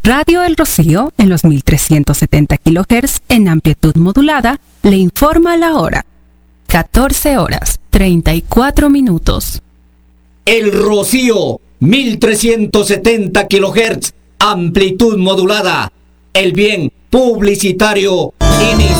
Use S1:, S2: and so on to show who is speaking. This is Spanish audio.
S1: Radio El Rocío, en los 1370 kHz en amplitud modulada, le informa la hora. 14 horas, 34 minutos.
S2: El Rocío, 1370 kHz, amplitud modulada. El bien publicitario inicia.